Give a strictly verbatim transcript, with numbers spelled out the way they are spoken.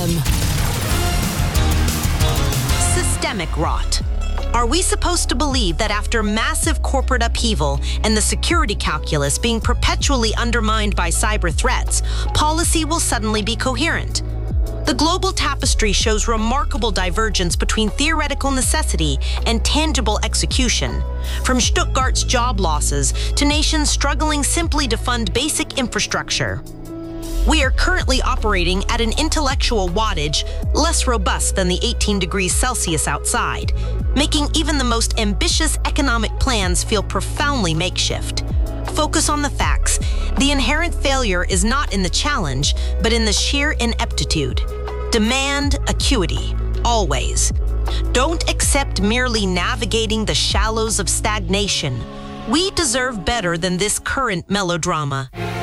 M. Systemic rot. Are we supposed to believe that after massive corporate upheaval and the security calculus being perpetually undermined by cyber threats, policy will suddenly be coherent? The global tapestry shows remarkable divergence between theoretical necessity and tangible execution, from Stuttgart's job losses to nations struggling simply to fund basic infrastructure. We are currently operating at an intellectual wattage less robust than the eighteen degrees Celsius outside, making even the most ambitious economic plans feel profoundly makeshift. Focus on the facts. The inherent failure is not in the challenge, but in the sheer ineptitude. Demand acuity, always. Don't accept merely navigating the shallows of stagnation. We deserve better than this current melodrama.